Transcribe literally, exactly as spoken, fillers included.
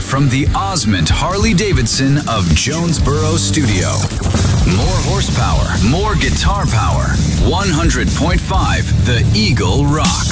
from the Osmond Harley-Davidson of Jonesboro Studio. More horsepower, more guitar power. one hundred point five The Eagle rocks.